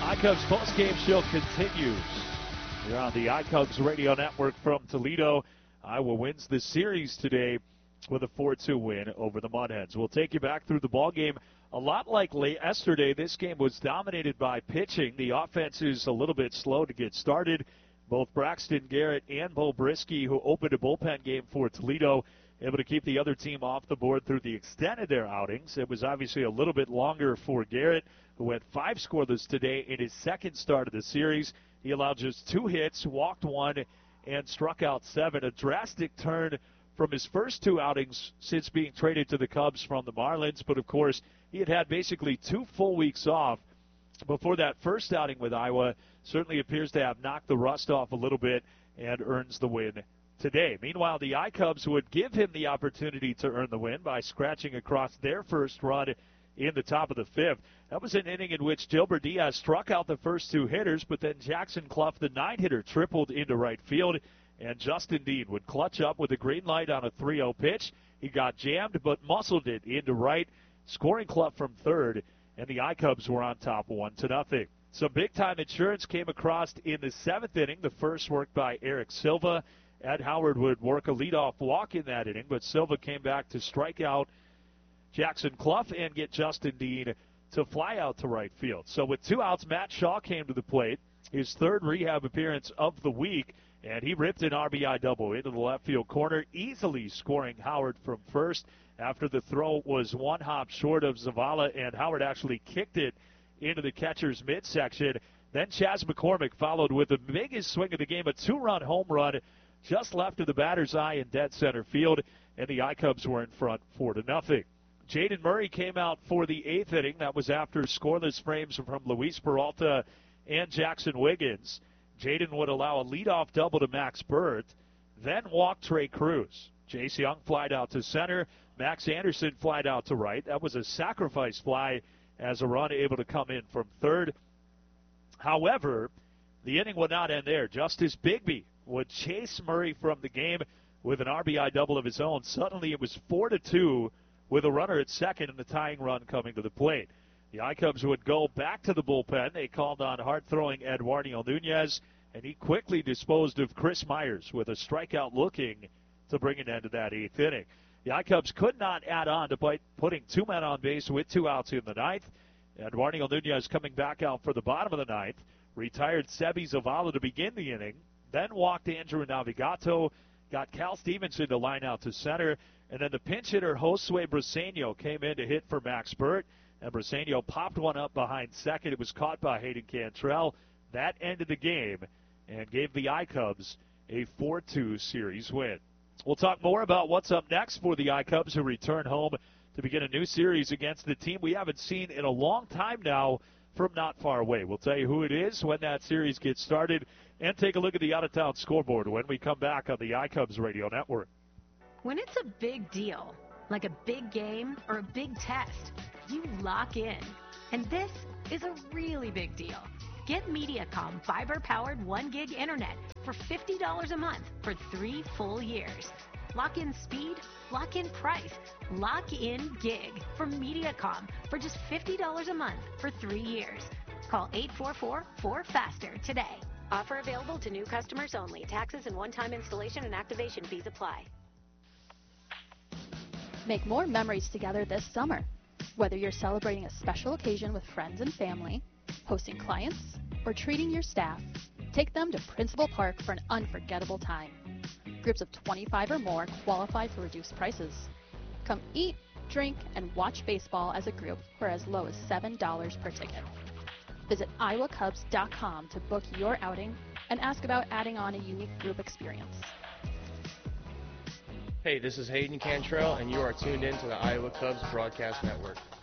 iCubs postgame show continues. You're on the iCubs radio network from Toledo. Iowa wins the series today with a 4-2 win over the Mudhens. We'll take you back through the ballgame. A lot like yesterday, this game was dominated by pitching. The offense is a little bit slow to get started. Both Braxton Garrett and Bo Brisky, who opened a bullpen game for Toledo, able to keep the other team off the board through the extent of their outings. It was obviously a little bit longer for Garrett, who went 5 scoreless today in his second start of the series. He allowed just 2 hits, walked 1, and struck out 7. A drastic turn from his first 2 outings since being traded to the Cubs from the Marlins. But, of course, he had basically 2 full weeks off before that first outing with Iowa. Certainly appears to have knocked the rust off a little bit and earns the win today. Meanwhile, the iCubs would give him the opportunity to earn the win by scratching across their first run in the top of the 5th. That was an inning in which Gilbert Diaz struck out the first 2 hitters, but then Jackson Clough, the 9-hitter, tripled into right field, and Justin Dean would clutch up with a green light on a 3-0 pitch. He got jammed but muscled it into right, scoring Clough from third, and the iCubs were on top 1-0. Some big-time insurance came across in the 7th inning. The first worked by Eric Silva. Ed Howard would work a leadoff walk in that inning, but Silva came back to strike out Jackson Clough and get Justin Dean to fly out to right field. So with 2 outs, Matt Shaw came to the plate, his 3rd rehab appearance of the week, and he ripped an RBI double into the left field corner, easily scoring Howard from first after the throw was 1 hop short of Zavala, and Howard actually kicked it into the catcher's midsection. Then Chas McCormick followed with the biggest swing of the game, a 2-run home run just left of the batter's eye in dead center field, and the iCubs were in front 4-0. Jaden Murray came out for the 8th inning. That was after scoreless frames from Luis Peralta and Jackson Wiggins. Jaden would allow a leadoff double to Max Burt, then walk Trey Cruz. Jace Young flied out to center. Max Anderson flied out to right. That was a sacrifice fly as a run able to come in from third. However, the inning would not end there. Justice Bigby would chase Murray from the game with an RBI double of his own. Suddenly it was 4-2 with a runner at second and the tying run coming to the plate. The iCubs would go back to the bullpen. They called on hard-throwing Eduardo Nunez, and he quickly disposed of Chris Myers with a strikeout looking to bring an end to that 8th inning. The iCubs could not add on to putting 2 men on base with 2 outs in the 9th. Eduardo Nunez coming back out for the bottom of the 9th. Retired Sebi Zavala to begin the inning. Then walked Andrew Navigato. Got Cal Stevenson to line out to center. And then the pinch hitter, Josue Briseño, came in to hit for Max Burt. And Briseño popped one up behind second. It was caught by Hayden Cantrell. That ended the game and gave the iCubs a 4-2 series win. We'll talk more about what's up next for the iCubs, who return home to begin a new series against the team we haven't seen in a long time now from not far away. We'll tell you who it is when that series gets started and take a look at the out-of-town scoreboard when we come back on the iCubs Radio Network. When it's a big deal, like a big game or a big test, you lock in. And this is a really big deal. Get Mediacom fiber-powered 1 gig internet for $50 a month for 3 full years. Lock in speed, lock in price, lock in gig from Mediacom for just $50 a month for 3 years. Call 844-4FASTER today. Offer available to new customers only. Taxes and one-time installation and activation fees apply. Make more memories together this summer. Whether you're celebrating a special occasion with friends and family, hosting clients, or treating your staff, take them to Principal Park for an unforgettable time. Groups of 25 or more qualify for reduced prices. Come eat, drink, and watch baseball as a group for as low as $7 per ticket. Visit iowacubs.com to book your outing and ask about adding on a unique group experience. Hey, this is Hayden Cantrell, and you are tuned in to the Iowa Cubs Broadcast Network.